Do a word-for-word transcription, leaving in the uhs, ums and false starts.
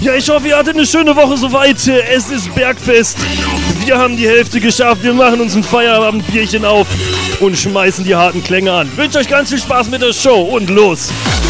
Ja, ich hoffe, ihr hattet eine schöne Woche soweit. Es ist Bergfest. Wir haben die Hälfte geschafft. Wir machen uns ein Feierabendbierchen auf und schmeißen die harten Klänge an. Ich wünsche euch ganz viel Spaß mit der Show und los!